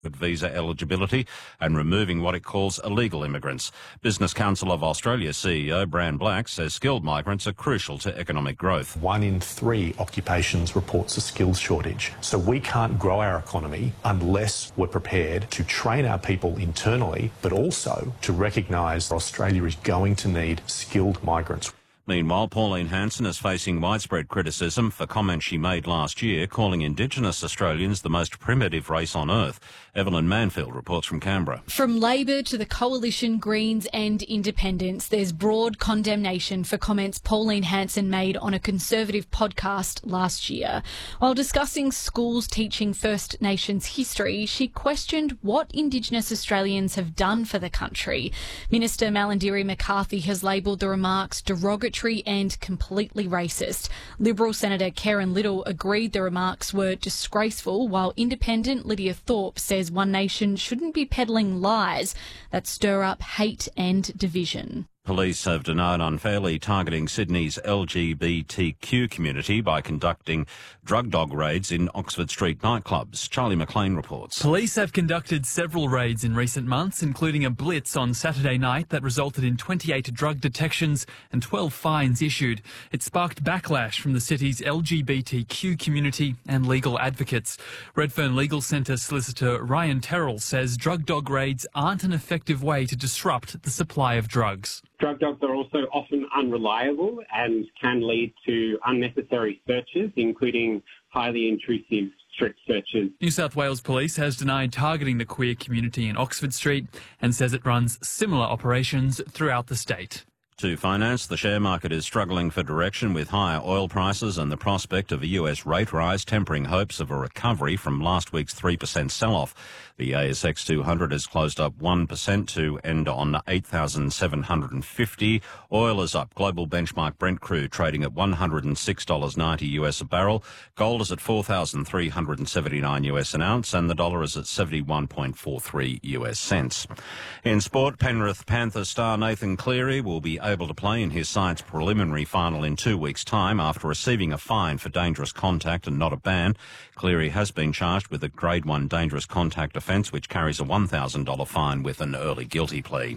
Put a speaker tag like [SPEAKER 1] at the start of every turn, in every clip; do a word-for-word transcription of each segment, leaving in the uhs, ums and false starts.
[SPEAKER 1] visa eligibility and removing what it calls illegal immigrants. Business Council of Australia C E O Bran Black says skilled migrants are crucial to economic growth.
[SPEAKER 2] One in three occupations reports a skills shortage. So we can't grow our economy unless we're prepared to train our people internally, but also to recognise Australia is going to need skilled migrants.
[SPEAKER 1] Meanwhile, Pauline Hanson is facing widespread criticism for comments she made last year, calling Indigenous Australians the most primitive race on earth. Evelyn Manfield reports from Canberra.
[SPEAKER 3] From Labor to the Coalition, Greens and Independents, there's broad condemnation for comments Pauline Hanson made on a Conservative podcast last year. While discussing schools teaching First Nations history, she questioned what Indigenous Australians have done for the country. Minister Malarndirri McCarthy has labelled the remarks derogatory and completely racist. Liberal Senator Karen Little agreed the remarks were disgraceful, while Independent Lydia Thorpe says One Nation shouldn't be peddling lies that stir up hate and division.
[SPEAKER 1] Police have denied unfairly targeting Sydney's L G B T Q community by conducting drug dog raids in Oxford Street nightclubs. Charlie McLean reports.
[SPEAKER 4] Police have conducted several raids in recent months, including a blitz on Saturday night that resulted in twenty-eight drug detections and twelve fines issued. It sparked backlash from the city's L G B T Q community and legal advocates. Redfern Legal Centre solicitor Ryan Terrell says drug dog raids aren't an effective way to disrupt the supply of drugs.
[SPEAKER 5] Drug dogs are also often unreliable and can lead to unnecessary searches, including highly intrusive strip searches.
[SPEAKER 4] New South Wales Police has denied targeting the queer community in Oxford Street and says it runs similar operations throughout the state.
[SPEAKER 1] To finance, the share market is struggling for direction with higher oil prices and the prospect of a U S rate rise tempering hopes of a recovery from last week's three percent sell-off. The A S X two hundred has closed up one percent to end on eight thousand seven hundred fifty. Oil is up. Global benchmark Brent crude trading at one hundred six dollars ninety US a barrel. Gold is at four thousand three hundred seventy-nine US an ounce, and the dollar is at seventy-one point four three US cents. In sport, Penrith Panthers star Nathan Cleary will be able to play in his side's preliminary final in two weeks' time after receiving a fine for dangerous contact and not a ban. Cleary has been charged with a Grade one dangerous contact offence, which carries a one thousand dollars fine with an early guilty plea.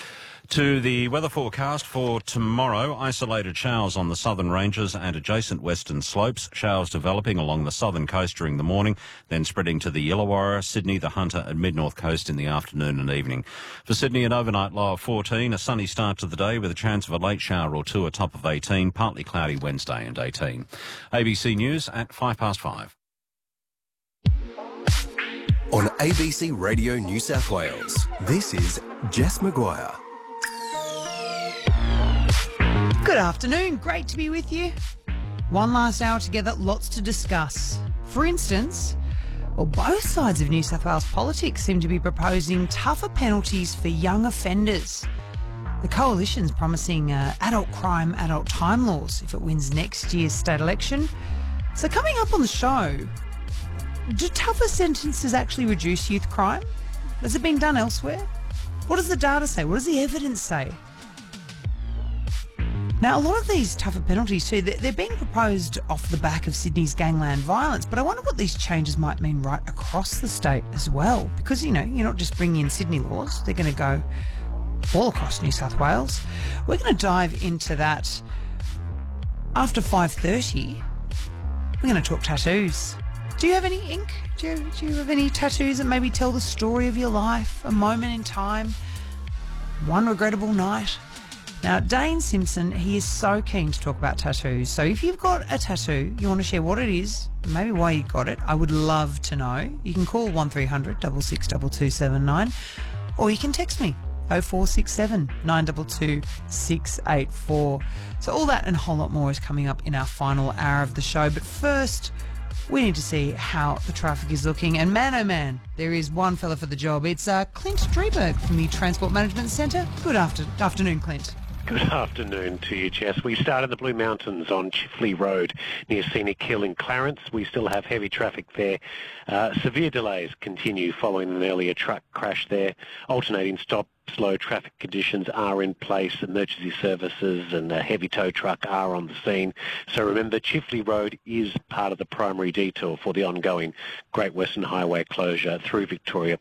[SPEAKER 1] To the weather forecast for tomorrow, isolated showers on the southern ranges and adjacent western slopes, showers developing along the southern coast during the morning, then spreading to the Illawarra, Sydney, the Hunter and mid-north coast in the afternoon and evening. For Sydney, an overnight low of fourteen, a sunny start to the day with a chance of a late shower or two, a top of eighteen, partly cloudy Wednesday and eighteen. A B C News at five past five.
[SPEAKER 6] On A B C Radio New South Wales, this is Jess Maguire.
[SPEAKER 7] Good afternoon, great to be with you. One last hour together, lots to discuss. For instance, well, both sides of New South Wales politics seem to be proposing tougher penalties for young offenders. The Coalition's promising uh, adult crime, adult time laws if it wins next year's state election. So coming up on the show, do tougher sentences actually reduce youth crime? Has it been done elsewhere? What does the data say? What does the evidence say? Now, a lot of these tougher penalties too, they're being proposed off the back of Sydney's gangland violence, but I wonder what these changes might mean right across the state as well. Because, you know, you're not just bringing in Sydney laws, they're going to go all across New South Wales. We're going to dive into that after five thirty. We're going to talk tattoos. Do you have any ink? Do you, do you have any tattoos that maybe tell the story of your life, a moment in time, one regrettable night? Now, Dane Simpson, he is so keen to talk about tattoos. So if you've got a tattoo, you want to share what it is, maybe why you got it, I would love to know. You can call one three hundred six six two two seven nine or you can text me oh four six seven nine two two six eight four. So all that and a whole lot more is coming up in our final hour of the show. But first, we need to see how the traffic is looking. And man, oh man, there is one fella for the job. It's uh, Clint Drieberg from the Transport Management Centre. Good after- afternoon, Clint.
[SPEAKER 8] Good afternoon to you, Jess. We start in the Blue Mountains on Chifley Road near Scenic Hill in Clarence. We still have heavy traffic there. Uh, severe delays continue following an earlier truck crash there. Alternating stop slow traffic conditions are in place. Emergency services and a heavy tow truck are on the scene. So remember, Chifley Road is part of the primary detour for the ongoing Great Western Highway closure through Victoria